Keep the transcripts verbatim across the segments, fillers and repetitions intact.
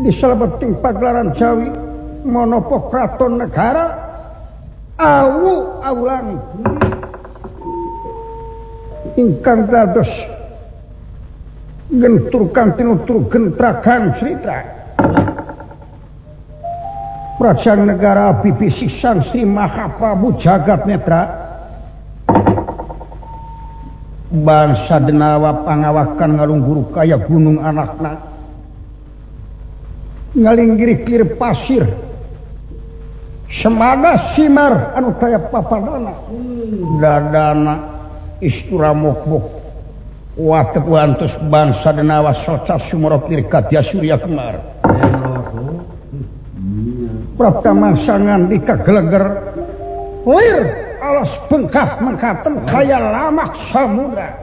di salebeting pagelaran Jawi monopo kraton negara awu awulan ingkang dados gentur kantinutur gentrakan cerita Praja negara Bibisi Sang Sri Mahaprabu Jagat Netra bangsa denawa pangawakan ngalungguru kaya gunung anakna ngalinggiri-kiri pasir semana simar anu kaya papadana dadana istura mokbok watek wantos bangsa denawa soca sumorok dirkatya surya kemar prapta mangsangan dikageleger lir alas bengkah mengkaten kaya lamak samudra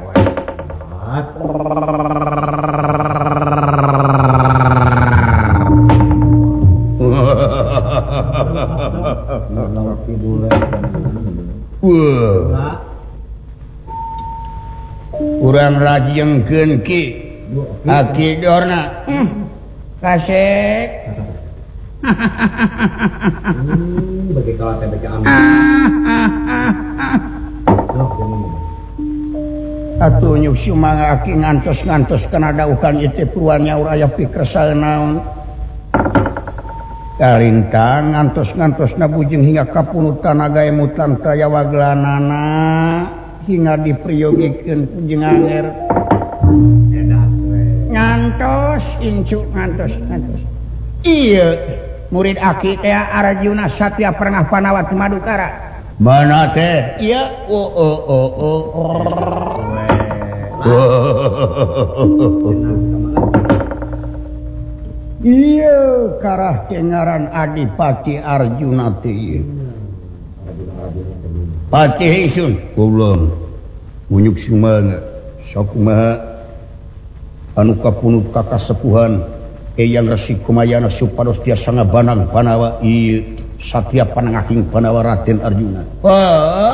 urang rajengkeun ki aki dorna kasek bagi kalau teh baca amin atuh nyuk sumangga aki ngantos-ngantos kana daukan ieu teh purwan nyaur aya pikresal naon kalintang ngantos-ngantosna bujeng hingga kapunutan agae mutan taya waglanana hingga dipriyogikeun ku jeung anger ngantos incu ngantos ngantos ieu murid aki teh Arjuna Satya Pernah Panawat Madukara mana teh ieu oh oh oh oh iya karah kengaran Adipati Arjuna teh Patih Isun ulun unyuk sumangga sakumaha anu kapunut ka kasepuhan Eyang Resi Kumayana supados tiasa ngabanang Panawa ieu Satya Panangahing Panawa Raden Arjuna. Oh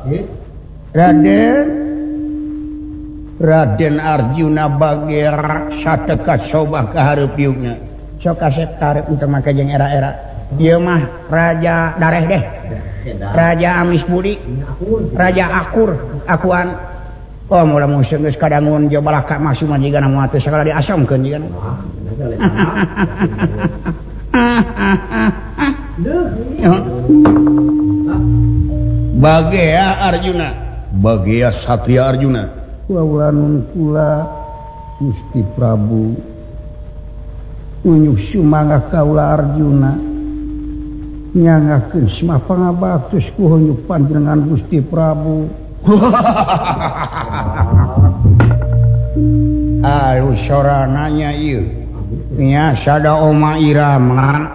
Raden Raden Arjuna bager sateka sobah ka hareup yugna sok kasep tarep untuk make jeung era-era ieu mah raja dareh deh raja amis budi raja akur akuan oh mudah museum geus kadangun jeung balaka masuk mah jigana moal teu sagala diasamkeun jigana Bagea Arjuna Bagea Satya Arjuna wawulanun kula Gusti Prabu unyuk sumangga kaula Arjuna nyangakeun simah pangabatus ku hunyuk panjenengan Gusti Prabu alu sorananya ieu nya sada Oma Irama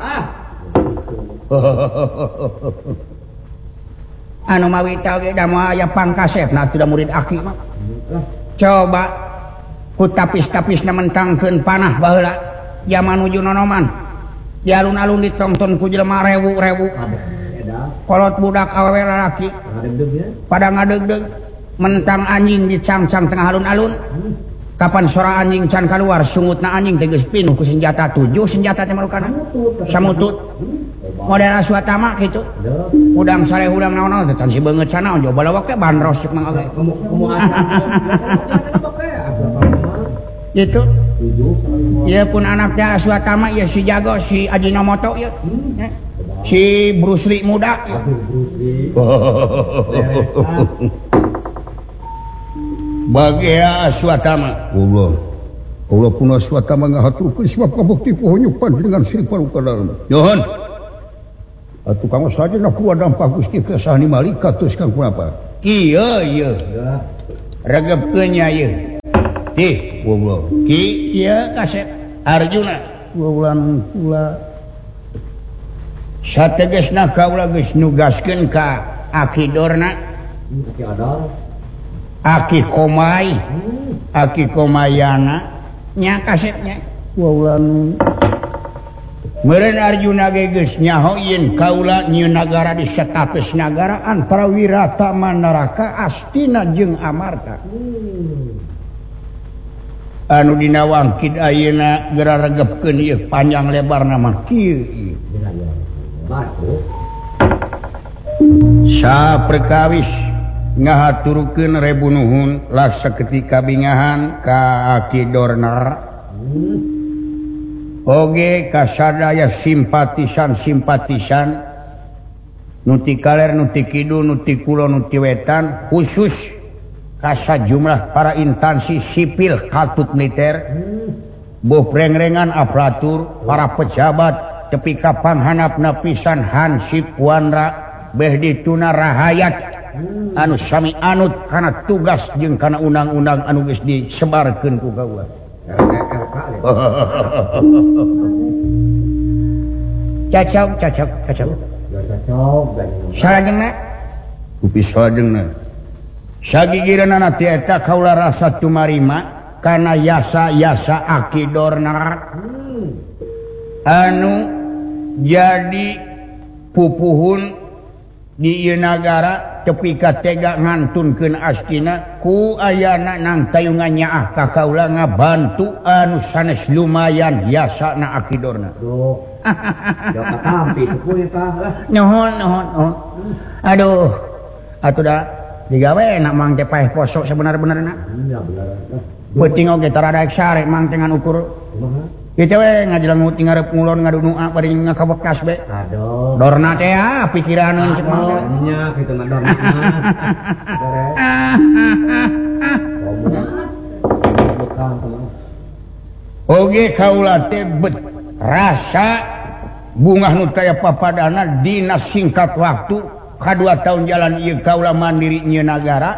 anu mawita ge da moal aya pangkasepna teu da murid aki mah coba ku tapis-tapisna mentangkeun panah baheula zaman nuju nonoman di alun-alun ditonton ku jelema rewu-rewu kolot budak awewe lalaki pada ngadegdeg mentang anjing dicangcang tengah alun-alun kapan sora anjing can kaluar sungutna anjing teh geus pinuh ku senjata tujuh senjata teh marukana samutut model aswatama kitu udang sare udang naon-naon teh tan si beungeut sana jo balawak ke bandros ceuk mah oge gitu ieu pun anaknya aswatama ieu si jago si Ajinomoto ieu si Bruce Lee muda Bagea Aswatama Allah Allah pun Aswatama ngahaturkeun sebab kabukti pohonyuk panjenengan Sri Paduka Yohon atuh kamu saja na ku dampak Gusti kesahan malika terus kang kunapa kieu ieu regepkeun nya ieu tih Allah ki ieu kasep Arjuna wawulan kula sategesna kaula geus nugaskeun ka Aki Dorna Aki Adal Aki Komai Aki Komayana nya kasepnya wawulan meureun Arjuna ge geus nyaho yen kaula nyieun nagara di satapes nagara antara Wirata Mandaraka Astina jeung Amarta anu dinawangkid ayeuna geura regepkeun ieu panjang lebar nama kieu saperkawis ngahaturkeun rebu nuhun laksa ketika bingahan ka Aki Dorna oge ka sadaya simpatisan-simpatisan nuti kaler nuti kidul nuti kulon nuti wetan khusus ka sajumlah para instansi sipil katut militer boh reng-rengan aparatur para pejabat tepi ka panghanapna pisan Hansip Wandra beh dituna rahayat anu sami anut kana tugas jeung kana undang-undang anu geus disebarkeun ku kaula. Cacok, cacok, cacok. Salajengna? Upis salajengna. Sagigireunana ti eta kaula rasa tumarima kana yasa-yasa Aki Dorna anu jadi pupuhun di ieu nagara tepi ka tega ngantunkeun astina ku ayana nang tayungan nyaah ka kaula ngabantu anu sanes lumayan yasana Aki Dorna. Duh. Jok katampi sepuh tah lah. Nuhun nuhun nuhun. Aduh. Atuh da digawe enak mang teh paeh poso sebenar-benarna. Iya bener. Peuting oge tarada sare mang teh ngan ukur. Kumaha? Kitu we ngajelang uting ngarep ngulon ngadunua bari ngakabekas be. Aduh. Dorna teh ah pikiraneun cek mah. Nya kitu mah dorna. Beres. Bukan teman. Oge kaula teh bet rasa bungah nu taya papadana dina singkat waktu kadua tahun jalan ieu kaula mandiri ieu nagara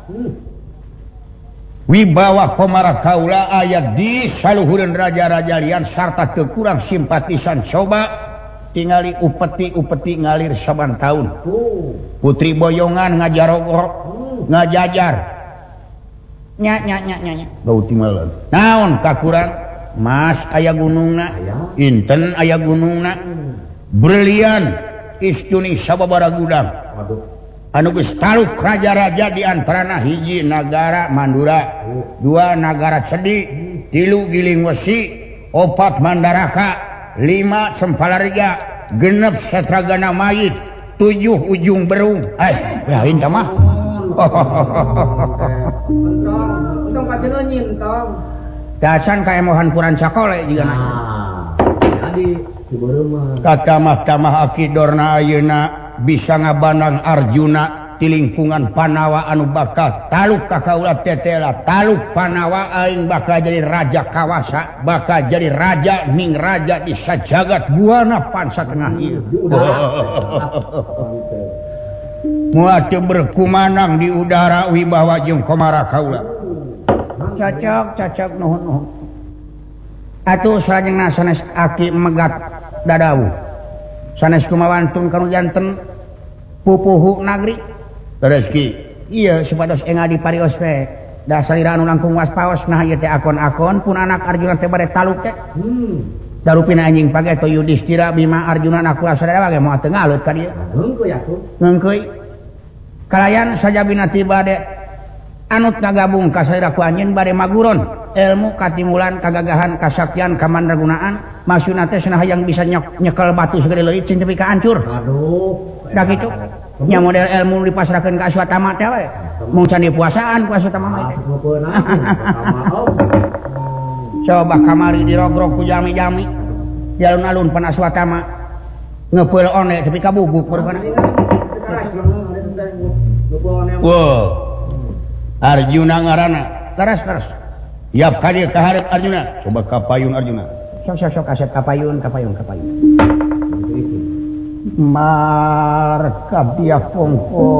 wibawa komara kaula aya di saluhureun raja-raja lian sarta teu kurang simpatisan coba tingali upeti-upeti ngalir saban taun putri boyongan ngajarogo ngajajar nya nya nya nya nya bau timalan naon kakurang Mas aya gunungna inten aya gunungna brilian istuni sababara gudang anu geus taluk raja-raja di antarana hiji nagara Mandura dua nagara Sedi tilu Giling Wesi opat Mandaraka lima Sempalariga genep Setragana Mayit tujuh Ujung Berung eh ya inta mah Entong, entong pacengeun nyintong. dasan kaemohan puran sakole juga Nah. Jadi dibeureum mah kata mahkamah Aki Dorna ayeuna bisa ngabandang Arjuna ti lingkungan Panawa anu bakal taluk ka kaula tetela taluk Panawa aing bakal jadi raja kawasa bakal jadi raja ning raja di sajagat buana pansa tengah ieu moal teu berkumanang di udara wibawa jeung komara kaula cocok cocok nuhun nuhun atuh salajengna sanes Aki megat dadawu sanes kumawantun kanu janten pupuhu nagri rezeki iya supados enga diparios we da salira anu langkung waspaos nah ieu teh akon-akon pun anak Arjuna teh bade taluk teh hmm darupina anjing page to Yudhistira Bima Arjuna nakula sadaya ge moal teu ngalut ka dieu heunkeuy atuh ngeungkeuy kalayan sajabina ti bade anut ngagabung ka salira ku anjeun bade maguron ilmu katimulan kagagahan kasaktian kamandragunaan maksudna teh cenah hayang bisa nyok nyekel batu segede leuwih cing tepi ka hancur aduh da kitu nya model ilmu dipasrahkeun ka Aswatama teh we mung can dipuasaan ku Aswatama mah teh coba kamari dirogrog ku jami-jami jalun-alun pan Aswatama ngepeul one tepi ka bubuk baru kana wow Arjuna ngarana leres leres yap ka dieu ka hareup Arjuna coba kapayun Arjuna sok sok sok kasep kapayun kapayun kapayun markab dia pongko